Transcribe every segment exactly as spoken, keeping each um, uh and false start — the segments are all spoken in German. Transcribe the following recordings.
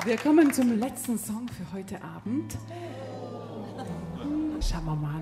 Wir kommen zum letzten Song für heute Abend. Schauen wir mal.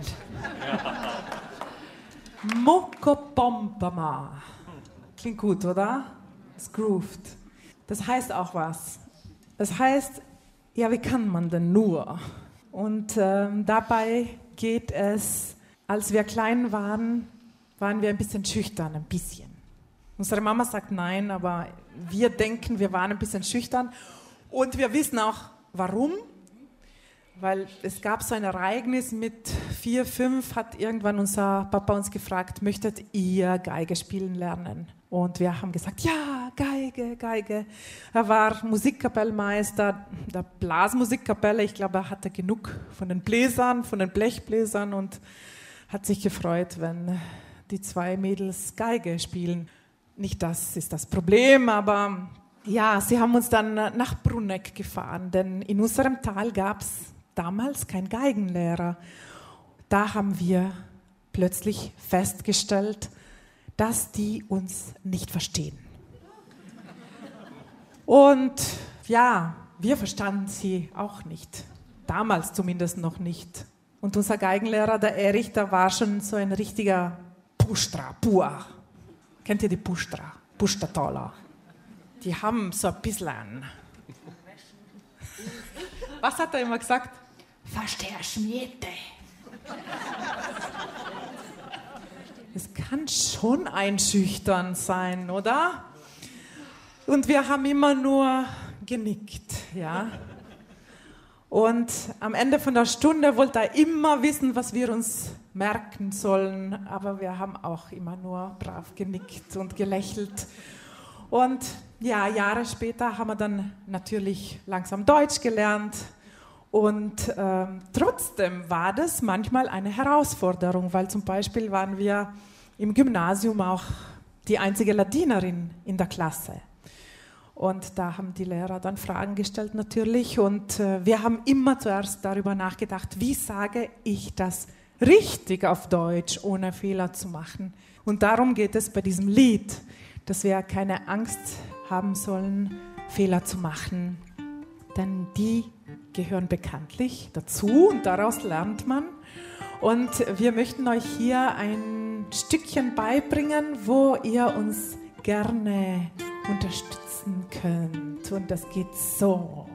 Mokopompama. Klingt gut, oder? Es groovt. Das heißt auch was. Das heißt, ja, wie kann man denn nur? Und ähm, dabei geht es, als wir klein waren, waren wir ein bisschen schüchtern, ein bisschen. Unsere Mama sagt nein, aber wir denken, wir waren ein bisschen schüchtern. Und wir wissen auch, warum. Weil es gab so ein Ereignis mit vier, fünf, hat irgendwann unser Papa uns gefragt, möchtet ihr Geige spielen lernen? Und wir haben gesagt, ja, Geige, Geige. Er war Musikkapellmeister der Blasmusikkapelle. Ich glaube, er hatte genug von den Bläsern, von den Blechbläsern und hat sich gefreut, wenn die zwei Mädels Geige spielen. Nicht das ist das Problem, aber ja, sie haben uns dann nach Bruneck gefahren, denn in unserem Tal gab es damals keinen Geigenlehrer. Da haben wir plötzlich festgestellt, dass die uns nicht verstehen. Und ja, wir verstanden sie auch nicht. Damals zumindest noch nicht. Und unser Geigenlehrer, der Erich, der war schon so ein richtiger Pushtra, Pua. Kennt ihr die Pushtra? Pushtatala. Die haben so ein bisschen. Was hat er immer gesagt? Verstehst Miete. Es kann schon einschüchtern sein, oder? Und wir haben immer nur genickt, ja. Und am Ende von der Stunde wollte er immer wissen, was wir uns merken sollen, aber wir haben auch immer nur brav genickt und gelächelt. Und ja, Jahre später haben wir dann natürlich langsam Deutsch gelernt. Und ähm, trotzdem war das manchmal eine Herausforderung, weil zum Beispiel waren wir im Gymnasium auch die einzige Ladinerin in der Klasse. Und da haben die Lehrer dann Fragen gestellt natürlich. Und äh, wir haben immer zuerst darüber nachgedacht, wie sage ich das richtig auf Deutsch, ohne Fehler zu machen. Und darum geht es bei diesem Lied, dass wir keine Angst haben sollen, Fehler zu machen. Denn die gehören bekanntlich dazu und daraus lernt man. Und wir möchten euch hier ein Stückchen beibringen, wo ihr uns gerne unterstützen könnt. Und das geht so.